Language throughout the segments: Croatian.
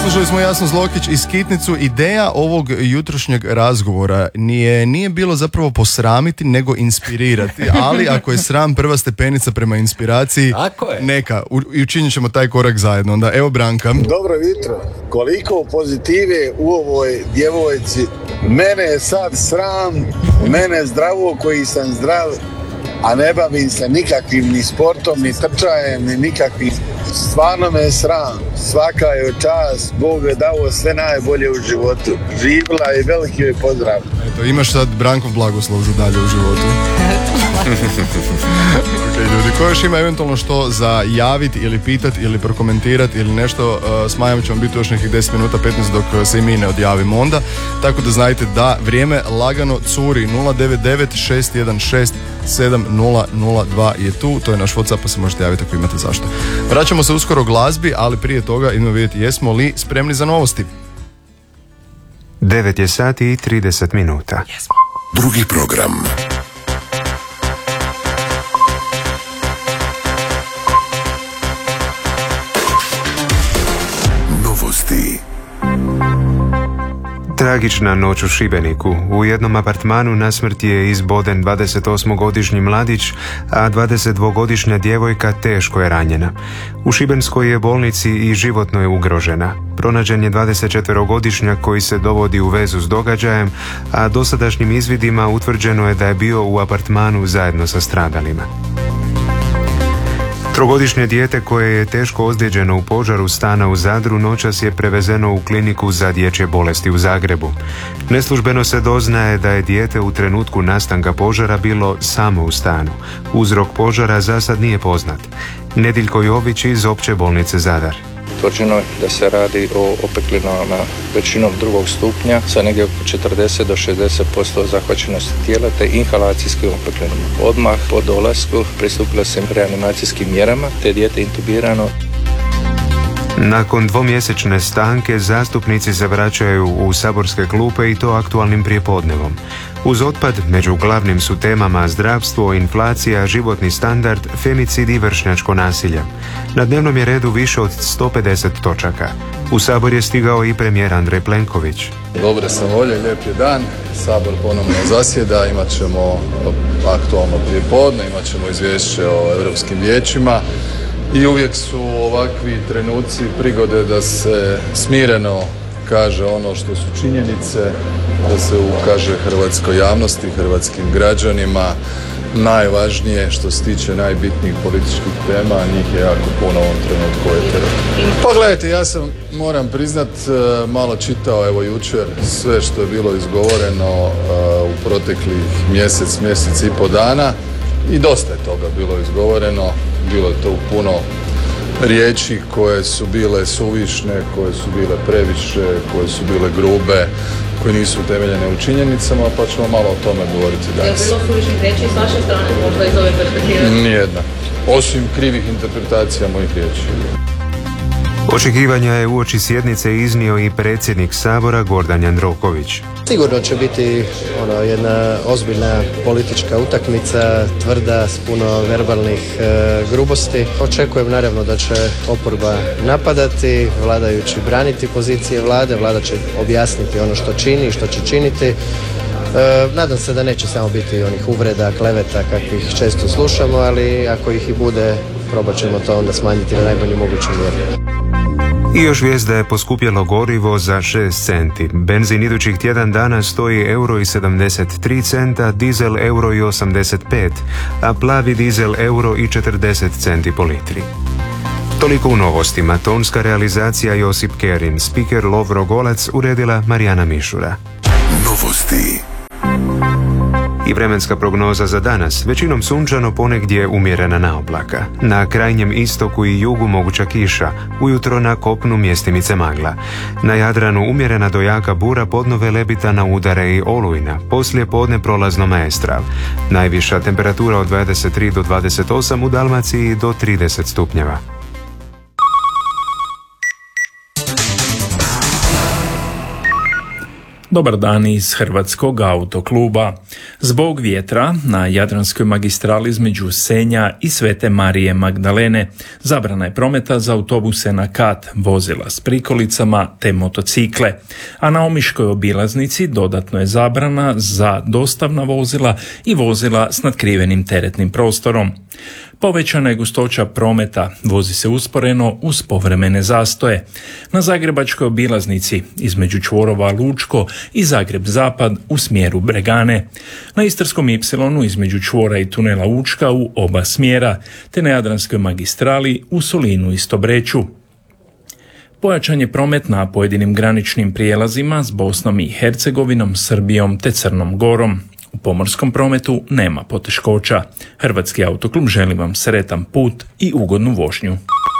Slušali smo Jasnu Zlokić i Skitnicu. Ideja ovog jutrošnjeg razgovora nije bilo zapravo posramiti, nego inspirirati. Ali ako je sram prva stepenica prema inspiraciji, neka, i učinit ćemo taj korak zajedno. Onda evo Branka. Dobro jutro. Koliko pozitive u ovoj djevojci. Mene je sad sram, mene zdravo koji sam zdrav, a ne bavim se nikakvim ni sportom, ni trčajem, ni nikakvim. Stvarno me je sram. Svaka je čast. Bog je dao sve najbolje u životu. Živjela i veliki joj pozdrav. Eto, imaš sad Brankov blagoslov za dalje u životu. Ok, ljudi, ko još ima eventualno što za javiti ili pitati ili prokomentirati ili nešto, s Majom ćemo biti još nekih 10 minuta, 15 dok se i mi ne odjavimo onda. Tako da znajte da vrijeme lagano curi. 099-616-7002 je tu. To je naš WhatsApp, pa se možete javiti ako imate zašto. Vraćamo se uskoro glazbi, ali prije toga idemo vidjeti jesmo li spremni za novosti. 9 je sati i 30 minuta. Jesmo. Drugi program. Novosti. Tragična noć u Šibeniku. U jednom apartmanu na smrt je izboden 28-godišnji mladić, a 22-godišnja djevojka teško je ranjena. U šibenskoj je bolnici i životno je ugrožena. Pronađen je 24-godišnjak koji se dovodi u vezu s događajem, a dosadašnjim izvidima utvrđeno je da je bio u apartmanu zajedno sa stradalima. Trogodišnje dijete koje je teško ozlijeđeno u požaru stana u Zadru noćas je prevezeno u kliniku za dječje bolesti u Zagrebu. Neslužbeno se doznaje da je dijete u trenutku nastanka požara bilo samo u stanu. Uzrok požara za sad nije poznat. Nediljko Jović iz Opće bolnice Zadar. Utvrđeno je da se radi o opeklinama većinom drugog stupnja sa negdje oko 40 do 60% zahvaćenosti tijela te inhalacijskim opeklinama. Odmah po dolasku pristupilo se reanimacijskim mjerama te dijete intubirano. Nakon dvomjesečne stanke zastupnici se vraćaju u saborske klupe i to aktualnim prijepodnevom. Uz otpad među glavnim su temama zdravstvo, inflacija, životni standard, femicid i vršnjačko nasilje. Na dnevnom je redu više od 150 točaka. U Sabor je stigao i premijer Andrej Plenković. Dobre sam volje, lijep je dan, Sabor ponovno zasjeda, imat ćemo aktualno prijepodne, imat ćemo izvješće o europskim vijećima. I uvijek su ovakvi trenuci prigode da se smireno kaže ono što su činjenice, da se ukaže hrvatskoj javnosti, hrvatskim građanima najvažnije što se tiče najbitnijih političkih tema, a njih je jako puno u ovom trenutku. Pa gledajte, ja sam, moram priznat, malo čitao evo jučer sve što je bilo izgovoreno u proteklih mjesec i po dana. I dosta je toga bilo izgovoreno, bilo je to puno riječi koje su bile suvišne, koje su bile previše, koje su bile grube, koje nisu utemeljene u činjenicama, pa ćemo malo o tome govoriti danas. Je li bilo suvišnih riječi s vaše strane, možda iz ove perspektive? Nijedna, osim krivih interpretacija mojih riječi. Očekivanja je uoči sjednice iznio i predsjednik Sabora Gordan Jandroković. Sigurno će biti jedna ozbiljna politička utakmica, tvrda, s puno verbalnih grubosti. Očekujem naravno da će oporba napadati, vladajući braniti pozicije vlade, vlada će objasniti ono što čini i što će činiti. Nadam se da neće samo biti onih uvreda, kleveta kakvih često slušamo, ali ako ih i bude, probat ćemo to onda smanjiti na najbolju moguću mjeru. I još vijest da je poskupjelo gorivo za 6 centi. Benzin idućih tjedan dana stoji €1,73, dizel €1,85, a plavi dizel €1,40 centi po litri. Toliko u novostima. Tonska realizacija Josip Kerin, spiker Lovro Golac, uredila Marijana Mišura. Novosti. I vremenska prognoza za danas, većinom sunčano, ponegdje umjerena naoblaka. Na krajnjem istoku i jugu moguća kiša, ujutro na kopnu mjestimice magla. Na Jadranu umjerena do jaka bura, podno Velebita udare i olujna, poslije podne prolazno Maestral. Najviša temperatura od 23 do 28, u Dalmaciji do 30 stupnjeva. Dobar dan iz Hrvatskog autokluba. Zbog vjetra na Jadranskoj magistrali između Senja i Svete Marije Magdalene zabrana je prometa za autobuse na kat, vozila s prikolicama te motocikle. A na Omiškoj obilaznici dodatno je zabrana za dostavna vozila i vozila s natkrivenim teretnim prostorom. Povećana je gustoća prometa, vozi se usporeno uz povremene zastoje. Na Zagrebačkoj obilaznici između čvorova Lučko i Zagreb Zapad u smjeru Bregane. Na Istarskom Ipsilonu između čvora i tunela Učka u oba smjera, te na Jadranskoj magistrali u Solinu i Stobreću. Pojačan je promet na pojedinim graničnim prijelazima s Bosnom i Hercegovinom, Srbijom te Crnom Gorom. U pomorskom prometu nema poteškoća. Hrvatski autoklub želi vam sretan put i ugodnu vožnju.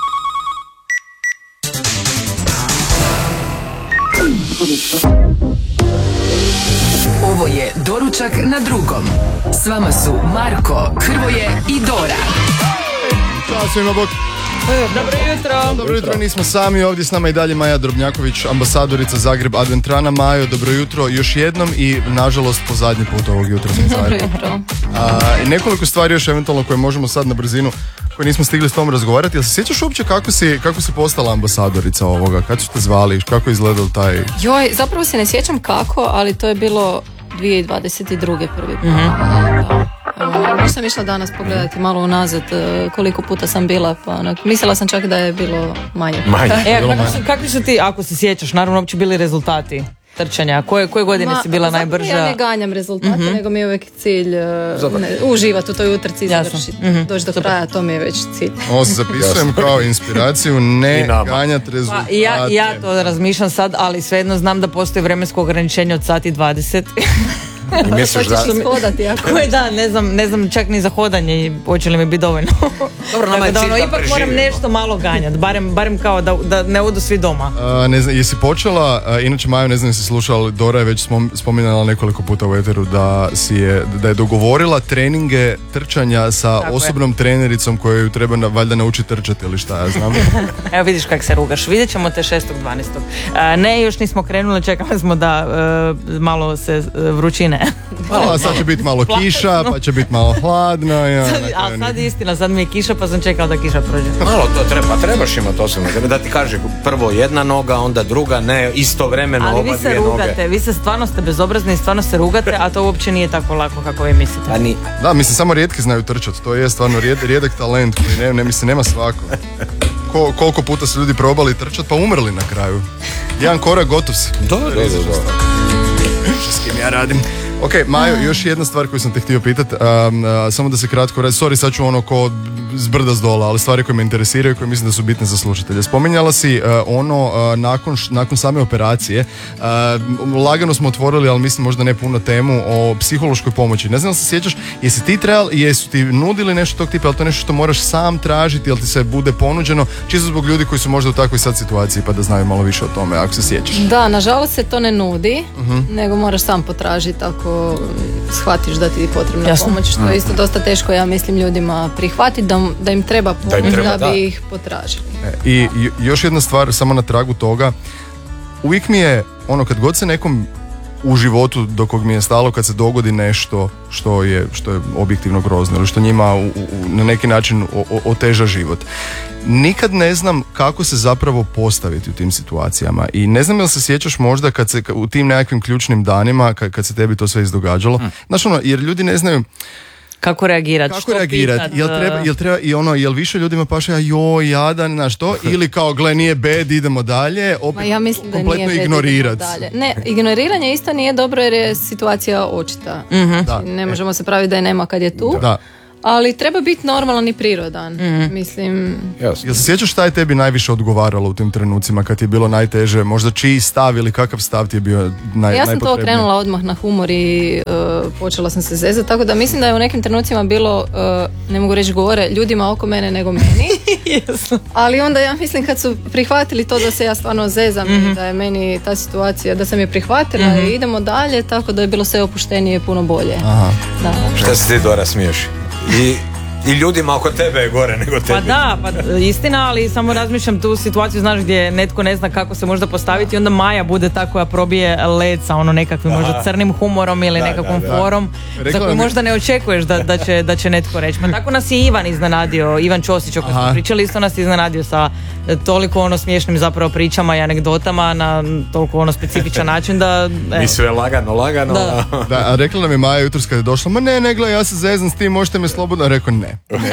Ovo je Doručak na drugom. S vama su Marko, Hrvoje i Dora. Ćao svima, bok. Dobro jutro, nismo sami, ovdje s nama i dalje Maja Drobnjaković, ambasadorica Zagreb Adventrana. Majo, dobro jutro još jednom i nažalost po zadnji put ovog jutra smo zajedno. Dobro jutro. I nekoliko stvari još eventualno koje možemo sad na brzinu, koje nismo stigli s tom razgovarati. Jel se sjećaš uopće kako si postala ambasadorica ovoga? Kad su te zvali? Kako je izgledao taj... Joj, zapravo se ne sjećam kako, ali to je bilo 2022. prvi put. Nisam išla danas pogledati malo unazad koliko puta sam bila, pa mislila sam čak da je bilo manje. Kakvi su ti, ako se sjećaš, naravno uopće bili rezultati trčanja? Koje godine si bila najbrža? Ja ne ganjam rezultate, nego mi je uvijek cilj uživati u toj utrci i završiti. Doći do kraja, to mi je već cilj. Ovo se zapisujem kao inspiraciju, ne ganjati rezultate. Ja to razmišljam sad, ali svejedno znam da postoji vremensko ograničenje od sati 20. I misliš da... Hodati, koje da, ne znam čak ni za hodanje i hoće li mi biti dovoljno. Dobro, nama je cilj da ipak moram nešto malo ganjati, barem kao da ne odu svi doma. Ne znam, jesi počela, inače Maju, ne znam jesi slušala, ali Dora je već spominjala nekoliko puta u eteru da je dogovorila treninge trčanja sa osobnom trenericom koju ju treba valjda naučiti trčati ili šta ja znam. Evo vidiš kak se rugaš, vidjet ćemo te 6.12. Ne, još nismo krenuli, čekali smo da malo se vrućine. Sad će biti malo kiša, pa će biti malo hladno. A sad je istina, sad mi je kiša pa sam čekala da kiša prođe. Malo to trebaš imati osobno. Da ti kaže prvo jedna noga, onda druga, ne istovremeno oba dvije noge. Ali vi se rugate, vi se stvarno ste bezobrazni i stvarno se rugate, a to uopće nije tako lako kako vi mislite. Da, mislim, samo rijetki znaju trčati, to je stvarno rijedak talent koji nema svako. Koliko puta su ljudi probali trčati pa umrli na kraju. Jedan korak, gotov si. Dobro. S kim ja radim. Ok, Majo, još jedna stvar koju sam te htio pitati, samo da se kratko radi, sorry, sad ću ono ko zbrda s dola, ali stvari koje me interesiraju i koje mislim da su bitne za slušatelje. Spominjala si nakon same operacije, lagano smo otvorili, ali mislim možda ne puno temu o psihološkoj pomoći. Ne znam da se sjećaš, jesu ti nudili nešto tog tipa, ali to nešto što moraš sam tražiti, ili ti se bude ponuđeno, čisto zbog ljudi koji su možda u takvoj sad situaciji, pa da znaju malo više o tome, ako se sjećaš. Da, nažalost se to ne nudi, nego moraš sam potražiti ako shvatiš da ti je potrebna pomoć, što je isto dosta teško, ja mislim, ljudima prihvatiti da im treba pomoć da bi ih potražili. I još jedna stvar, samo na tragu toga, uvijek mi je, kad god se nekom u životu do kog mi je stalo, kad se dogodi nešto što je objektivno grozno ili što njima na neki način oteža život, nikad ne znam kako se zapravo postaviti u tim situacijama i ne znam jel se sjećaš možda kad se u tim nekakvim ključnim danima kad se tebi to sve izdogađalo, znaš jer ljudi ne znaju kako reagirati, jel treba jel više ljudima paše joj jadan na što ili kao gle nije bed idemo dalje, opet ja mislim kompletno da nije ignorirati. Ne, ignoriranje isto nije dobro jer je situacija očita. Ne možemo se praviti da je nema kad je tu. Da. Ali treba biti normalan i prirodan. Mislim... Jel se sjećaš šta je tebi najviše odgovaralo u tim trenucima kad je bilo najteže? Možda čiji stav ili kakav stav ti je bio najpotrebniji? Ja sam to okrenula odmah na humor i počela sam se zezati, tako da mislim da je u nekim trenucima bilo, ne mogu reći gore, ljudima oko mene nego meni. Ali onda ja mislim kad su prihvatili to da se ja stvarno zezam i da je meni ta situacija, da sam je prihvatila i idemo dalje, tako da je bilo sve opuštenije i puno bolje. Šta se ti Dora smiješ? I I ljudima oko tebe je gore nego tebi. Pa da, istina, ali samo razmišljam tu situaciju, znaš, gdje netko ne zna kako se možda postaviti i onda Maja bude ta koja probije led sa ono nekakvim možda crnim humorom ili nekakvom forom za koju možda ne očekuješ da će netko reći. Pa tako nas je Ivan iznenadio, Ivan Ćosić, o kojem smo pričali, isto nas je iznenadio sa toliko ono smiješnim zapravo pričama i anegdotama na toliko ono specifičan način da... I sve lagano. Da, a rekla nam je Maja jutros kad je došla, ma ne, gledaj, ja se zezam s tim, možete me slobodno. Rekao ne.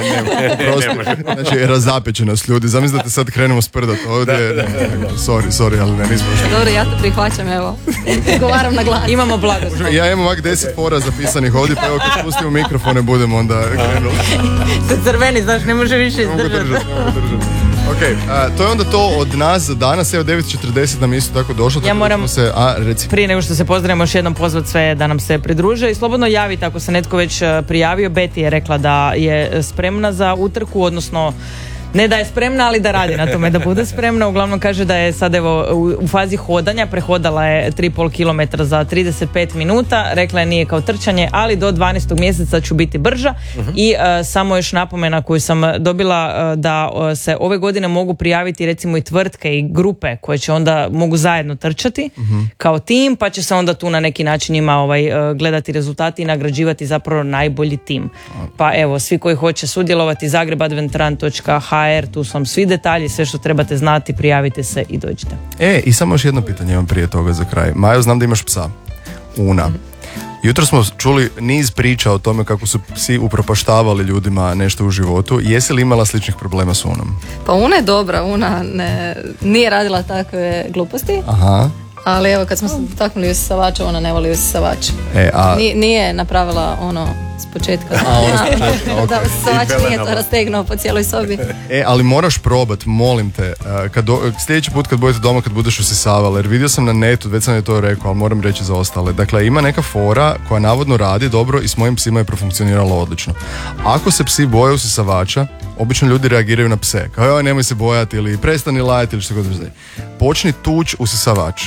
Znači, razapjeće nas ljudi. Zamislite da sad krenemo sprdat ovdje. Sorry, ali ne, nismo što. Dobro, ja to prihvaćam, evo. Govaram na glas. Imamo blagost. Ja imam ovak 10 fora zapisanih ovdje, pa evo kad spustimo mikrofone budemo onda krenuli. Se crveni, znaš, ne može više izdržati. Ok, to je onda to od nas za danas. Evo 9:40 nam isto tako došlo. Ja moram reci. Prije nego što se pozdravimo još jednom pozvat sve da nam se pridruže i slobodno javiti ako se netko već prijavio. Betty je rekla da je spremna za utrku, odnosno ne da je spremna, ali da radi na tome da bude spremna. Uglavnom kaže da je sad evo u fazi hodanja, prehodala je 3,5 km za 35 minuta, rekla je nije kao trčanje, ali do 12. mjeseca ću biti brža. I samo još napomena koju sam dobila da se ove godine mogu prijaviti recimo i tvrtke i grupe koje će onda mogu zajedno trčati kao tim, pa će se onda tu na neki način njima gledati rezultati i nagrađivati zapravo najbolji tim. Pa evo, svi koji hoće sudjelovati, zagrebadventuran.hr, tu su vam svi detalji, sve što trebate znati, prijavite se i dođite. I samo još jedno pitanje imam prije toga za kraj. Majo, znam da imaš psa, Una. Jutro smo čuli niz priča o tome kako su psi upropaštavali ljudima nešto u životu. Jesi li imala sličnih problema s Unom? Pa Una je dobra, Una nije radila takve gluposti. Aha. Ali evo, kad smo se dotaknuli usisavača, ona ne voli usisavač. Nije napravila ono s početka. Da, usisavač nije to rastegnuo po cijeloj sobi. Ali moraš probat, molim te, sljedeći put kad budete doma, kad budeš usisavala, jer vidio sam na netu, već sam je to rekao, ali moram reći za ostale. Dakle, ima neka fora koja navodno radi dobro i s mojim psima je profunkcioniralo odlično. Ako se psi boje usisavača, obično ljudi reagiraju na pse. Kao, nemoj se bojati ili prestani lajati ili što god znači. Počni tuć usisavač.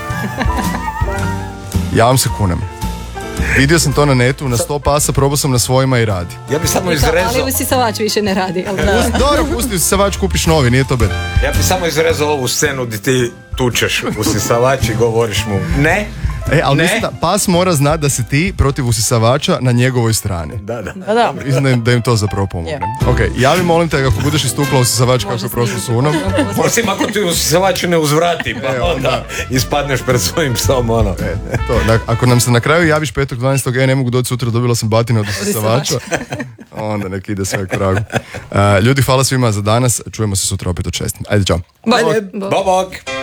Ja vam se kunem. Vidio sam to na netu, na 100 pasa, probao sam na svojima i radi. Ja bi samo izrezao... Ali usisavač više ne radi. Dobro, pusti usisavač, kupiš novi, nije to bed. Ja bi samo izrezao ovu scenu gdje ti tučeš usisavač i govoriš mu ne. Ali mislim da pas mora znati da si ti protiv usisavača na njegovoj strani. Da. Mislim da im to zapravo pomogne. Ok, javi molim te ako budeš istukla usisavač kako je prošlo s Unom. Osim ako ti usisavač ne uzvrati, pa onda ispadneš pred svojim psom, ako nam se na kraju javiš 5.12. ne mogu doći sutra, dobila sam batine od usisavača. Onda nek ide sve kragu. Ljudi, hvala svima za danas. Čujemo se sutra opet od 6. Ajde, čao. Bog.